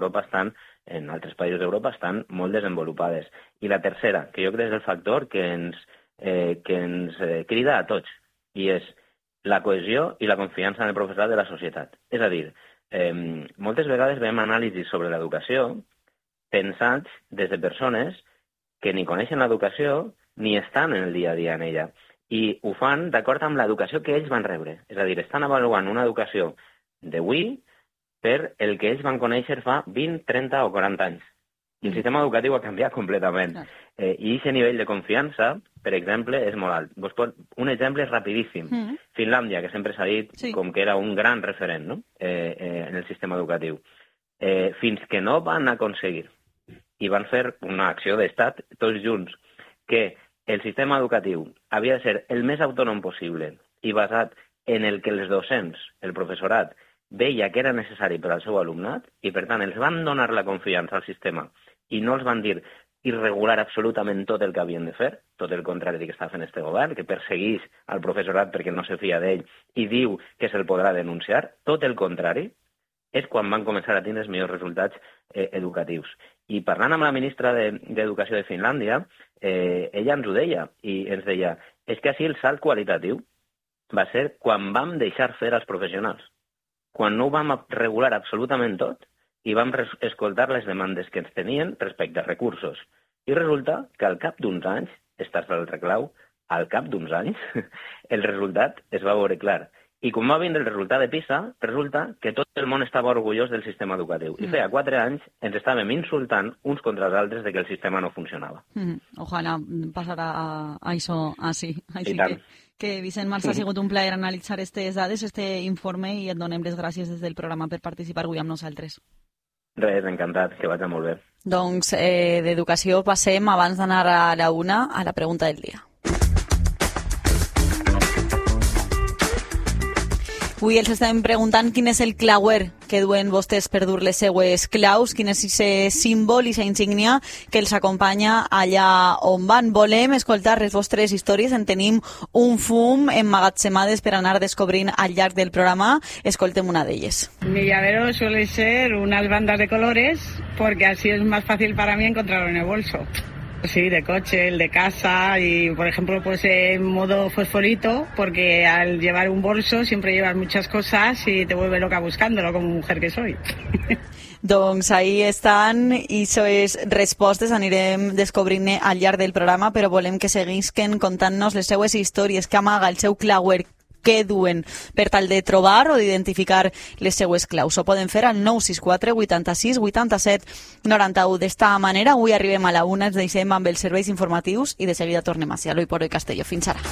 en altres països d'Europa estan molt desenvolupades. I la tercera, que jo crec és el factor que ens crida a tots, i és la cohesió i la confiança en el professorat de la societat. És a dir, moltes vegades veiem anàlisis sobre l'educació pensats des de persones que ni coneixen l'educació ni estan en el dia a dia en ella. I ho fan d'acord amb l'educació que ells van rebre. És a dir, estan avaluant una educació d'avui per el que ells van conèixer fa 20, 30 o 40 anys. I el sistema educatiu ha canviat completament. I aquest nivell de confiança, per exemple, és molt alt. Un exemple rapidíssim. Finlàndia, que sempre s'ha dit com que era un gran referent, no? En el sistema educatiu. Fins que no van aconseguir i van fer una acció d'estat tots junts, que el sistema educatiu havia de ser el més autònom possible i basat en el que els docents, el professorat, veia que era necessari per al seu alumnat, i per tant els van donar la confiança al sistema i no els van dir i regular absolutament tot el que havien de fer, tot el contrari que està fent este govern, que persegueix al professorat perquè no se fia d'ell i diu que se'l podrà denunciar, tot el contrari, és quan van començar a tenir els millors resultats educatius. I parlant amb la ministra d'Educació de Finlàndia, ella ens ho deia, i ens deia, és que així el salt qualitatiu va ser quan vam deixar fer als professionals, quan no ho vam regular absolutament tot i vam escoltar les demandes que ens tenien respecte a recursos. I resulta que al cap d'uns anys, estàs per l'altre clau, al cap d'uns anys, el resultat es va veure clar. I quan va vindre el resultat de PISA, resulta que tot el món estava orgullós del sistema educatiu. I feia 4 anys ens estàvem insultant uns contra els altres de que el sistema no funcionava. Ojalà passarà a això així. Així que Vicent Març, ha sigut un plaer analitzar aquestes dades, este informe, i et donem les gràcies des del programa per participar avui amb nosaltres. Res, encantat, que vagi molt bé. Doncs d'educació passem, abans d'anar a la una, a la pregunta del dia. Avui els estem preguntant quin és el clauer que duen vostès per dur les seues claus, quin és aquest símbol i aquesta insígnia que els acompanya allà on van. Volem escoltar les vostres històries, en tenim un fum emmagatzemades per anar descobrint al llarg del programa. Escoltem una d'elles. Mi llavero suele ser unas bandas de colores porque así es más fácil para mí encontrarlo en el bolso. Sí, de coche, el de casa y, por ejemplo, pues en modo fosforito, porque al llevar un bolso siempre llevas muchas cosas y te vuelve loca buscándolo, como mujer que soy. Doncs ahí estan, i aquestes respostes anirem descobrint al llarg del programa, però volem que seguisquen contant-nos les seues històries, que amaga el seu clauer, què duen, per tal de trobar o d'identificar les seues claus. Ho poden fer al 964 86 87 91. D'esta manera, avui arribem a la una, ens deixem amb els serveis informatius i de seguida tornem a ser a l'Hoy por Hoy Castelló. Fins ara.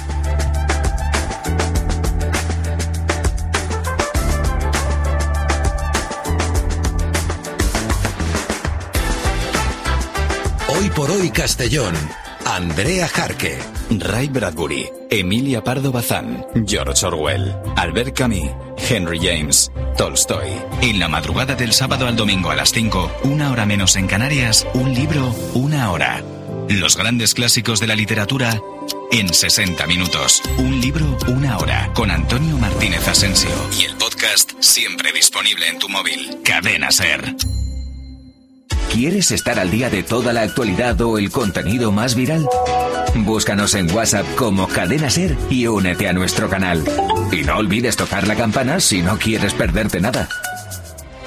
Hoy por Hoy Castellón. Andrea Jarque, Ray Bradbury, Emilia Pardo Bazán, George Orwell, Albert Camus, Henry James, Tolstoy. En la madrugada del sábado al domingo a las 5, 1 hora menos en Canarias, un libro, 1 hora. Los grandes clásicos de la literatura en 60 minutos. Un libro, 1 hora. Con Antonio Martínez Asensio. Y el podcast siempre disponible en tu móvil. Cadena SER. ¿Quieres estar al día de toda la actualidad o el contenido más viral? Búscanos en WhatsApp como Cadena SER y únete a nuestro canal. Y no olvides tocar la campana si no quieres perderte nada.